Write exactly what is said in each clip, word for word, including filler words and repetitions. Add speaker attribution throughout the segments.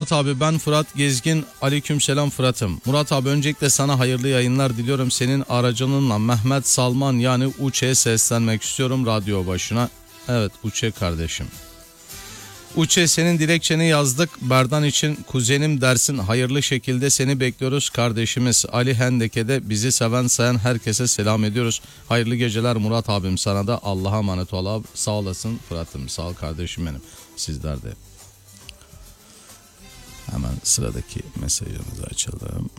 Speaker 1: Murat abi, ben Fırat Gezgin. Aleykümselam Fırat'ım. Murat abi, öncelikle sana hayırlı yayınlar diliyorum. Senin aracınınla Mehmet Salman yani Uçe'ye seslenmek istiyorum radyo başına. Evet Uçe kardeşim. Uçe, senin dilekçeni yazdık. Berdan için kuzenim dersin. Hayırlı şekilde seni bekliyoruz kardeşimiz. Ali Hendeke'de bizi seven sayan herkese selam ediyoruz. Hayırlı geceler Murat abim, sana da Allah'a emanet ol abi. Sağ olasın Fırat'ım, sağ ol kardeşim benim. Sizler de. Hemen sıradaki mesajımızı açalım.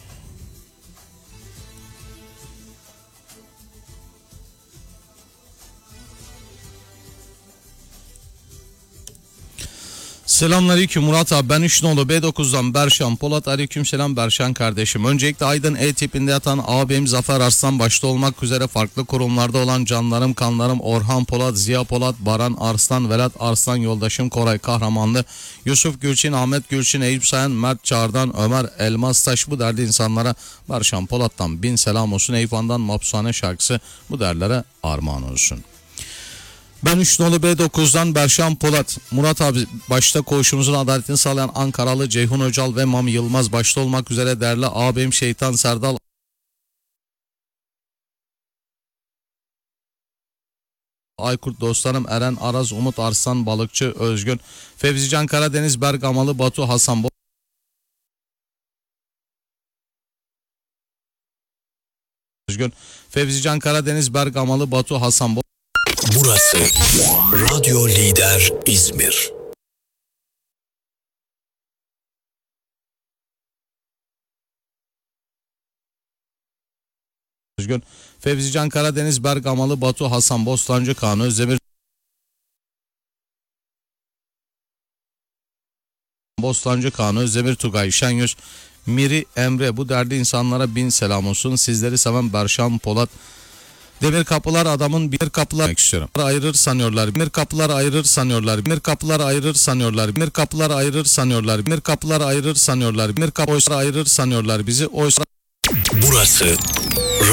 Speaker 1: Selamünaleyküm Murat abi, ben üç nolu B dokuzdan Berşan Polat. Aleykümselam Berşan kardeşim. Öncelikle Aydın E tipinde yatan ağabeyim Zafer Arslan başta olmak üzere farklı kurumlarda olan canlarım kanlarım Orhan Polat, Ziya Polat, Baran Arslan, Velat Arslan, yoldaşım Koray Kahramanlı, Yusuf Gülçin, Ahmet Gülçin, Eyüp Sayan, Mert Çağrı'dan, Ömer Elmastaş, bu derdi insanlara Berşan Polat'tan bin selam olsun. Eyfan'dan Mapsane şarkısı bu derlere armağan olsun. Ben üç nolu B dokuzdan Berşan Polat. Murat abi, başta koğuşumuzun adaletini sağlayan Ankaralı Ceyhun Öcal ve Mami Yılmaz başta olmak üzere değerli ağabeyim Şeytan Serdal, Aykurt dostlarım Eren Araz, Umut Arslan, Balıkçı Özgün, Fevzican Karadeniz, Bergamalı Batu, Hasan Özgün, Fevzican Karadeniz, Bergamalı Batu, Hasan
Speaker 2: Burası Radyo Lider İzmir.
Speaker 1: Özgün, Fevzican Karadeniz, Bergamalı Batu, Hasan Bostancı, Kaan Özdemir, Bostancı, Kaan Özdemir, Tugay Şenyüz, Miri Emre, bu derdi insanlara bin selam olsun. Sizleri seven Berşan Polat. Demir kapılar adamın bir kapılar istiyorum. Ayırır sanıyorlar. Bir kapılar ayırır sanıyorlar. Bir kapılar ayırır sanıyorlar. Bir kapılar ayırır sanıyorlar. Bir kapılar ayırır sanıyorlar. Bir kapılar ayırır sanıyorlar bizi. Oysa
Speaker 2: Burası